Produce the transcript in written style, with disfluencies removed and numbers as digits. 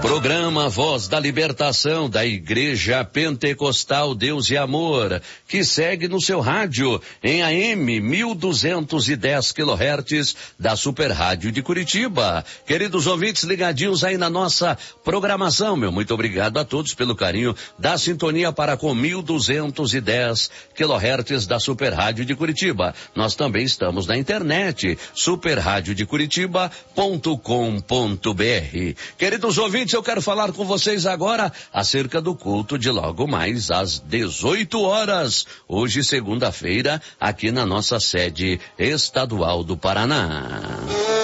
Programa Voz da Libertação da Igreja Pentecostal Deus e Amor, que segue no seu rádio em AM 1210 kHz da Super Rádio de Curitiba. Queridos ouvintes ligadinhos aí na nossa programação, muito obrigado a todos pelo carinho da sintonia para com 1210 kHz da Super Rádio de Curitiba. Nós também estamos na internet, superradiodecuritiba.com.br. Queridos ouvintes, eu quero falar com vocês agora acerca do culto de logo mais às 18 horas, hoje segunda-feira, aqui na nossa sede estadual do Paraná.